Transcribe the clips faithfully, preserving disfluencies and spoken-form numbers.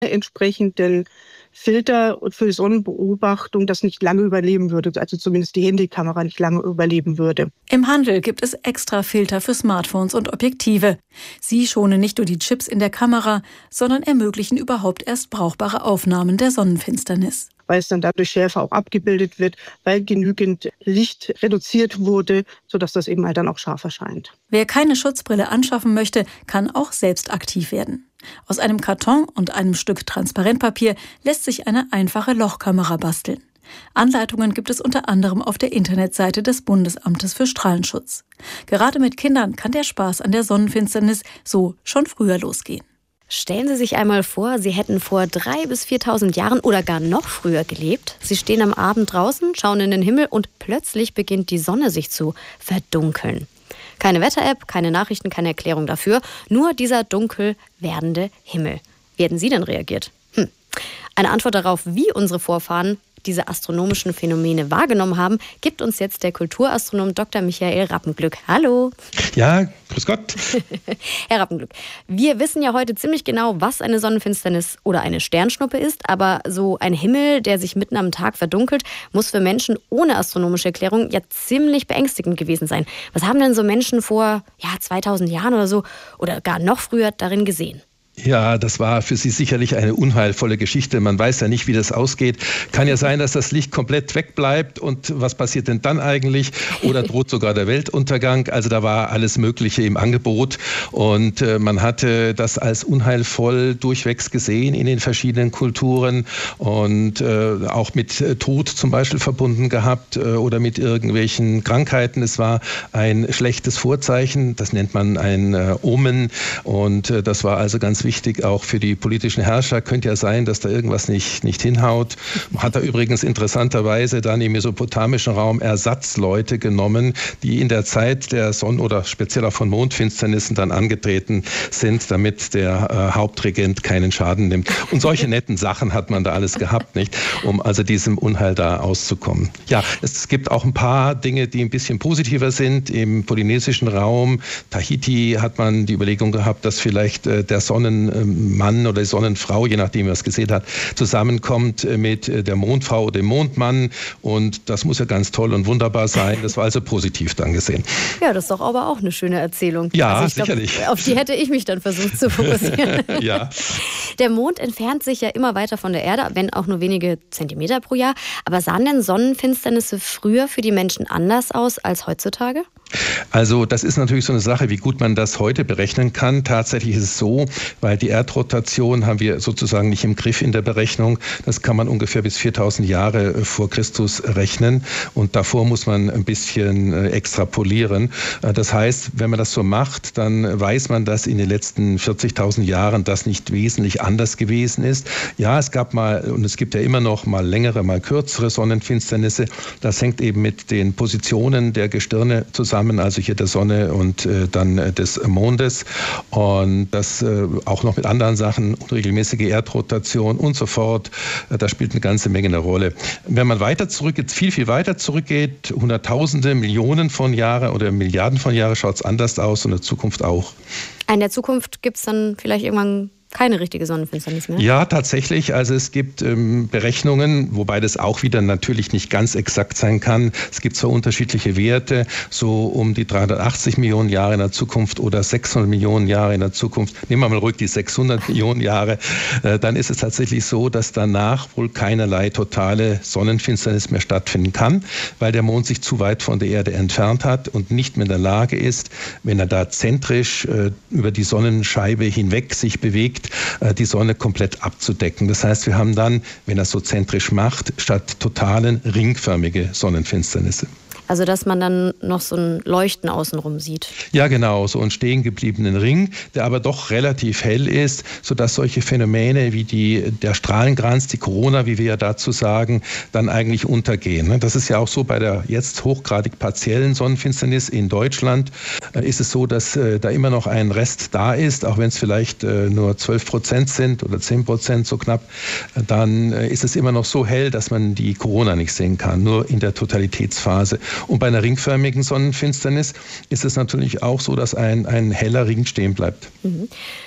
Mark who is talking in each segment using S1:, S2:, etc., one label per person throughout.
S1: entsprechenden Filter und für Sonnenbeobachtung das nicht lange überleben würde, also zumindest die Handykamera nicht lange überleben würde.
S2: Im Handel gibt es extra Filter für Smartphones und Objektive. Sie schonen nicht nur die Chips in der Kamera, sondern ermöglichen überhaupt erst brauchbare Aufnahmen der Sonnenfinsternis.
S1: Weil es dann dadurch schärfer auch abgebildet wird, weil genügend Licht reduziert wurde, sodass das eben halt dann auch scharf erscheint.
S2: Wer keine Schutzbrille anschaffen möchte, kann auch selbst aktiv werden. Aus einem Karton und einem Stück Transparentpapier lässt sich eine einfache Lochkamera basteln. Anleitungen gibt es unter anderem auf der Internetseite des Bundesamtes für Strahlenschutz. Gerade mit Kindern kann der Spaß an der Sonnenfinsternis so schon früher losgehen.
S3: Stellen Sie sich einmal vor, Sie hätten vor dreitausend bis viertausend Jahren oder gar noch früher gelebt. Sie stehen am Abend draußen, schauen in den Himmel und plötzlich beginnt die Sonne sich zu verdunkeln. Keine Wetter-App, keine Nachrichten, keine Erklärung dafür, nur dieser dunkel werdende Himmel. Wie hätten Sie denn reagiert? Hm. Eine Antwort darauf, wie unsere Vorfahren diese astronomischen Phänomene wahrgenommen haben, gibt uns jetzt der Kulturastronom Doktor Michael Rappenglück. Hallo.
S4: Ja, grüß Gott.
S3: Herr Rappenglück, wir wissen ja heute ziemlich genau, was eine Sonnenfinsternis oder eine Sternschnuppe ist, aber so ein Himmel, der sich mitten am Tag verdunkelt, muss für Menschen ohne astronomische Erklärung ja ziemlich beängstigend gewesen sein. Was haben denn so Menschen vor ja, zweitausend Jahren oder so oder gar noch früher darin gesehen?
S4: Ja, das war für Sie sicherlich eine unheilvolle Geschichte. Man weiß ja nicht, wie das ausgeht. Kann ja sein, dass das Licht komplett wegbleibt. Und was passiert denn dann eigentlich? Oder droht sogar der Weltuntergang? Also da war alles Mögliche im Angebot. Und äh, man hatte das als unheilvoll durchwegs gesehen in den verschiedenen Kulturen. Und äh, auch mit äh, Tod zum Beispiel verbunden gehabt äh, oder mit irgendwelchen Krankheiten. Es war ein schlechtes Vorzeichen. Das nennt man ein äh, Omen. Und äh, das war also ganz wichtig, auch für die politischen Herrscher. Könnte ja sein, dass da irgendwas nicht, nicht hinhaut. Man hat da übrigens interessanterweise dann im mesopotamischen Raum Ersatzleute genommen, die in der Zeit der Sonn- oder speziell auch von Mondfinsternissen dann angetreten sind, damit der äh, Hauptregent keinen Schaden nimmt. Und solche netten Sachen hat man da alles gehabt, nicht, um also diesem Unheil da auszukommen. Ja, es gibt auch ein paar Dinge, die ein bisschen positiver sind. Im polynesischen Raum, Tahiti, hat man die Überlegung gehabt, dass vielleicht äh, der Sonnen Sonnenmann oder die Sonnenfrau, je nachdem, wer es gesehen hat, zusammenkommt mit der Mondfrau oder dem Mondmann. Und das muss ja ganz toll und wunderbar sein. Das war also positiv dann gesehen.
S3: Ja, das ist doch aber auch eine schöne Erzählung.
S4: Ja,
S3: also
S4: sicherlich.
S3: Glaub, auf die hätte ich mich dann versucht zu fokussieren.
S4: Ja.
S3: Der Mond entfernt sich ja immer weiter von der Erde, wenn auch nur wenige Zentimeter pro Jahr. Aber sahen denn Sonnenfinsternisse früher für die Menschen anders aus als heutzutage?
S4: Also das ist natürlich so eine Sache, wie gut man das heute berechnen kann. Tatsächlich ist es so, weil die Erdrotation haben wir sozusagen nicht im Griff in der Berechnung. Das kann man ungefähr bis viertausend Jahre vor Christus rechnen. Und davor muss man ein bisschen extrapolieren. Das heißt, wenn man das so macht, dann weiß man, dass in den letzten vierzigtausend Jahren das nicht wesentlich anders gewesen ist. Ja, es gab mal, und es gibt ja immer noch mal längere, mal kürzere Sonnenfinsternisse. Das hängt eben mit den Positionen der Gestirne zusammen, also hier der Sonne und äh, dann äh, des Mondes. Und das äh, auch noch mit anderen Sachen, unregelmäßige Erdrotation und so fort. Äh, das spielt eine ganze Menge eine Rolle. Wenn man weiter zurückgeht, viel, viel weiter zurückgeht, Hunderttausende, Millionen von Jahren oder Milliarden von Jahren, schaut es anders aus und in der Zukunft auch.
S3: In der Zukunft gibt es dann vielleicht irgendwann keine richtige Sonnenfinsternis mehr?
S4: Ja, tatsächlich. Also es gibt ähm, Berechnungen, wobei das auch wieder natürlich nicht ganz exakt sein kann. Es gibt zwar unterschiedliche Werte, so um die dreihundertachtzig Millionen Jahre in der Zukunft oder sechshundert Millionen Jahre in der Zukunft. Nehmen wir mal ruhig die sechshundert Millionen Jahre. Äh, dann ist es tatsächlich so, dass danach wohl keinerlei totale Sonnenfinsternis mehr stattfinden kann, weil der Mond sich zu weit von der Erde entfernt hat und nicht mehr in der Lage ist, wenn er da zentrisch äh, über die Sonnenscheibe hinweg sich bewegt, die Sonne komplett abzudecken. Das heißt, wir haben dann, wenn er so zentrisch macht, statt totalen ringförmige Sonnenfinsternisse.
S3: Also dass man dann noch so ein Leuchten außenrum sieht.
S4: Ja, genau, so einen stehen gebliebenen Ring, der aber doch relativ hell ist, sodass solche Phänomene wie die, der Strahlenkranz, die Corona, wie wir ja dazu sagen, dann eigentlich untergehen. Das ist ja auch so bei der jetzt hochgradig partiellen Sonnenfinsternis in Deutschland, ist es so, dass da immer noch ein Rest da ist, auch wenn es vielleicht nur zwölf Prozent sind oder zehn Prozent so knapp, dann ist es immer noch so hell, dass man die Corona nicht sehen kann, nur in der Totalitätsphase. Und bei einer ringförmigen Sonnenfinsternis ist es natürlich auch so, dass ein, ein heller Ring stehen bleibt.
S3: Mhm.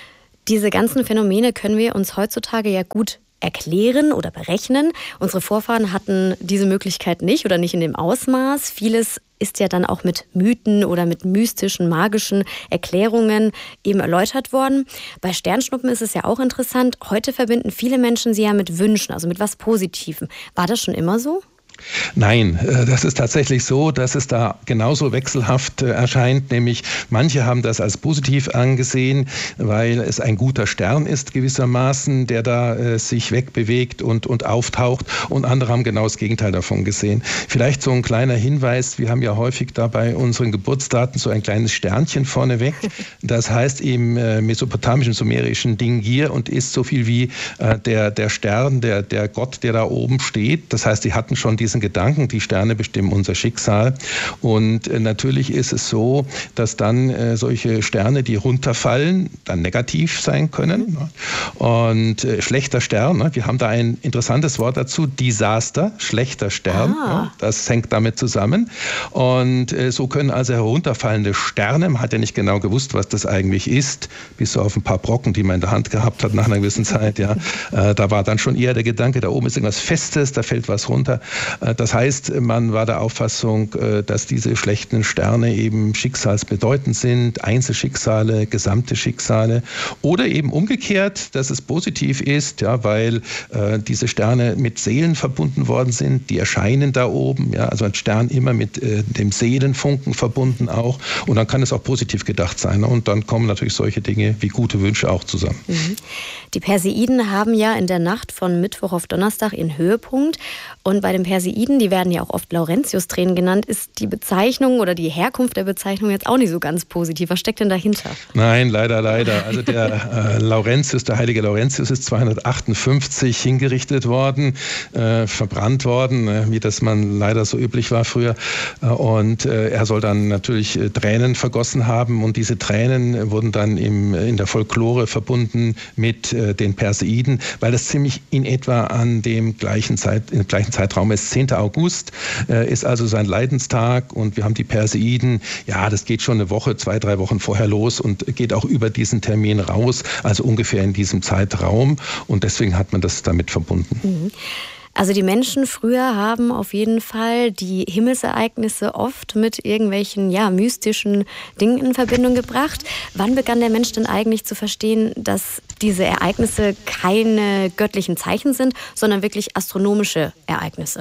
S3: Diese ganzen Phänomene können wir uns heutzutage ja gut erklären oder berechnen. Unsere Vorfahren hatten diese Möglichkeit nicht oder nicht in dem Ausmaß. Vieles ist ja dann auch mit Mythen oder mit mystischen, magischen Erklärungen eben erläutert worden. Bei Sternschnuppen ist es ja auch interessant. Heute verbinden viele Menschen sie ja mit Wünschen, also mit was Positivem. War das schon immer so?
S4: Nein, das ist tatsächlich so, dass es da genauso wechselhaft erscheint, nämlich manche haben das als positiv angesehen, weil es ein guter Stern ist gewissermaßen, der da äh, sich wegbewegt und, und auftaucht, und andere haben genau das Gegenteil davon gesehen. Vielleicht so ein kleiner Hinweis, wir haben ja häufig da bei unseren Geburtsdaten so ein kleines Sternchen vorneweg, das heißt im äh, mesopotamischen, sumerischen Dingir und ist so viel wie äh, der, der Stern, der, der Gott, der da oben steht. Das heißt, die hatten schon die diesen Gedanken, die Sterne bestimmen unser Schicksal. Und äh, natürlich ist es so, dass dann äh, solche Sterne, die runterfallen, dann negativ sein können. Ne? Und äh, schlechter Stern, ne? Wir haben da ein interessantes Wort dazu, Desaster, schlechter Stern.
S3: Ah.
S4: Ne? Das hängt damit zusammen. Und äh, so können also herunterfallende Sterne, man hat ja nicht genau gewusst, was das eigentlich ist, bis so auf ein paar Brocken, die man in der Hand gehabt hat nach einer gewissen Zeit. Ja, äh, da war dann schon eher der Gedanke, da oben ist irgendwas Festes, da fällt was runter. Das heißt, man war der Auffassung, dass diese schlechten Sterne eben schicksalsbedeutend sind, Einzelschicksale, gesamte Schicksale, oder eben umgekehrt, dass es positiv ist, ja, weil äh, diese Sterne mit Seelen verbunden worden sind, die erscheinen da oben, ja, also ein Stern immer mit äh, dem Seelenfunken verbunden auch, und dann kann es auch positiv gedacht sein, und dann kommen natürlich solche Dinge wie gute Wünsche auch zusammen.
S3: Mhm. Die Perseiden haben ja in der Nacht von Mittwoch auf Donnerstag ihren Höhepunkt, und bei den Perseiden, die werden ja auch oft Laurentius-Tränen genannt, ist die Bezeichnung oder die Herkunft der Bezeichnung jetzt auch nicht so ganz positiv. Was steckt denn dahinter?
S4: Nein, leider, leider. Also der äh, Laurentius, der heilige Laurentius ist zweihundertachtundfünfzig hingerichtet worden, äh, verbrannt worden, äh, wie das man leider so üblich war früher. Äh, und äh, er soll dann natürlich äh, Tränen vergossen haben, und diese Tränen wurden dann im, in der Folklore verbunden mit äh, den Perseiden, weil das ziemlich in etwa an dem gleichen, Zeit, im gleichen Zeitraum ist. zehnter August äh, ist also sein Leidenstag, und wir haben die Perseiden, ja, das geht schon eine Woche, zwei, drei Wochen vorher los und geht auch über diesen Termin raus, also ungefähr in diesem Zeitraum, und deswegen hat man das damit verbunden.
S3: Mhm. Also die Menschen früher haben auf jeden Fall die Himmelsereignisse oft mit irgendwelchen ja, mystischen Dingen in Verbindung gebracht. Wann begann der Mensch denn eigentlich zu verstehen, dass diese Ereignisse keine göttlichen Zeichen sind, sondern wirklich astronomische Ereignisse?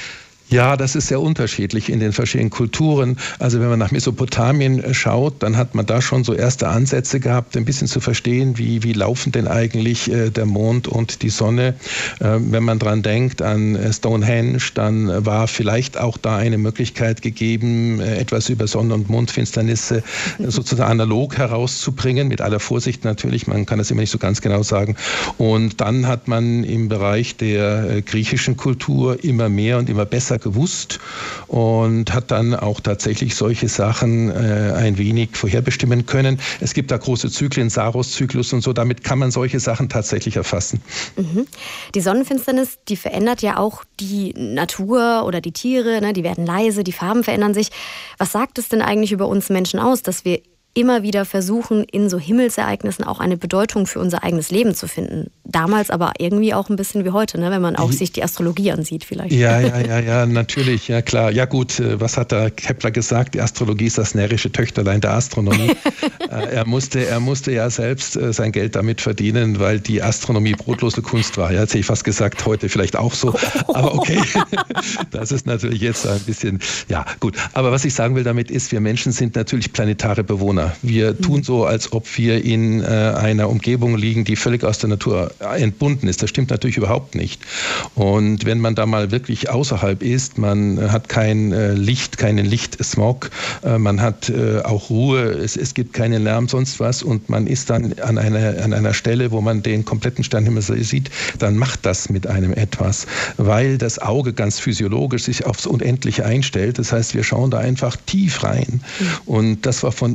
S4: Ja, das ist sehr unterschiedlich in den verschiedenen Kulturen. Also wenn man nach Mesopotamien schaut, dann hat man da schon so erste Ansätze gehabt, ein bisschen zu verstehen, wie, wie laufen denn eigentlich äh, der Mond und die Sonne. Äh, wenn man dran denkt an Stonehenge, dann war vielleicht auch da eine Möglichkeit gegeben, äh, etwas über Sonne- und Mondfinsternisse äh, sozusagen analog herauszubringen, mit aller Vorsicht natürlich, man kann das immer nicht so ganz genau sagen. Und dann hat man im Bereich der äh, griechischen Kultur immer mehr und immer besser gewusst und hat dann auch tatsächlich solche Sachen äh, ein wenig vorherbestimmen können. Es gibt da große Zyklen, Saros-Zyklus und so, damit kann man solche Sachen tatsächlich erfassen.
S3: Mhm. Die Sonnenfinsternis, die verändert ja auch die Natur oder die Tiere, ne? Die werden leise, die Farben verändern sich. Was sagt es denn eigentlich über uns Menschen aus, dass wir immer wieder versuchen, in so Himmelsereignissen auch eine Bedeutung für unser eigenes Leben zu finden? Damals aber irgendwie auch ein bisschen wie heute, ne? Wenn man auch sich die Astrologie ansieht vielleicht.
S4: Ja, ja, ja, ja, natürlich, ja klar. Ja gut, was hat da Kepler gesagt? Die Astrologie ist das närrische Töchterlein der Astronomie. er, musste, er musste ja selbst sein Geld damit verdienen, weil die Astronomie brotlose Kunst war. Ja, jetzt hätte ich fast gesagt, heute vielleicht auch so. Aber okay, das ist natürlich jetzt ein bisschen, ja gut. Aber was ich sagen will damit ist, wir Menschen sind natürlich planetare Bewohner. Wir tun so, als ob wir in äh, einer Umgebung liegen, die völlig aus der Natur entbunden ist. Das stimmt natürlich überhaupt nicht. Und wenn man da mal wirklich außerhalb ist, man hat kein äh, Licht, keinen Lichtsmog, äh, man hat äh, auch Ruhe, es, es gibt keinen Lärm, sonst was, und man ist dann an einer, an einer Stelle, wo man den kompletten Sternhimmel sieht, dann macht das mit einem etwas, weil das Auge ganz physiologisch sich aufs Unendliche einstellt. Das heißt, wir schauen da einfach tief rein. Und das war von immer schon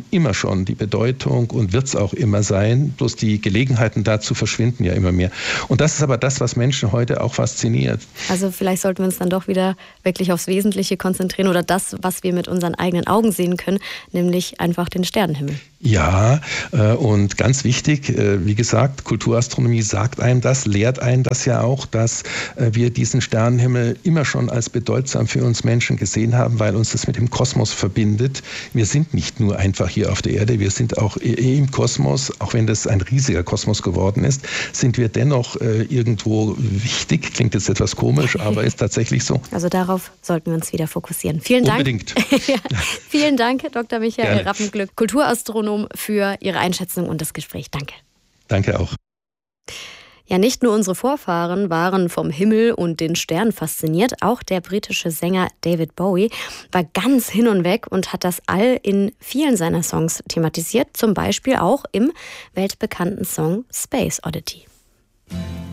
S4: schon die Bedeutung und wird es auch immer sein. Bloß die Gelegenheiten dazu verschwinden ja immer mehr. Und das ist aber das, was Menschen heute auch fasziniert.
S3: Also vielleicht sollten wir uns dann doch wieder wirklich aufs Wesentliche konzentrieren oder das, was wir mit unseren eigenen Augen sehen können, nämlich einfach den Sternenhimmel.
S4: Ja, und ganz wichtig, wie gesagt, Kulturastronomie sagt einem das, lehrt einem das ja auch, dass wir diesen Sternenhimmel immer schon als bedeutsam für uns Menschen gesehen haben, weil uns das mit dem Kosmos verbindet. Wir sind nicht nur einfach hier auf der Erde, wir sind auch im Kosmos, auch wenn das ein riesiger Kosmos geworden ist, sind wir dennoch irgendwo wichtig. Klingt jetzt etwas komisch, aber ist tatsächlich so.
S3: Also darauf sollten wir uns wieder fokussieren. Vielen Dank.
S4: Unbedingt.
S3: ja, vielen Dank, Doktor Michael
S4: Gerne.
S3: Rappenglück, Kulturastronom, für Ihre Einschätzung und das Gespräch. Danke.
S4: Danke auch.
S3: Ja, nicht nur unsere Vorfahren waren vom Himmel und den Sternen fasziniert, auch der britische Sänger David Bowie war ganz hin und weg und hat das All in vielen seiner Songs thematisiert, zum Beispiel auch im weltbekannten Song Space Oddity.